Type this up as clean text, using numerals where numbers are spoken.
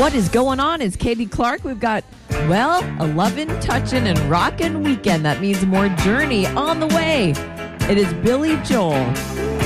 What is going on? It's Katie Clark. We've got, well, a lovin', touchin', and rockin' weekend. That means more Journey on the way. It is Billy Joel.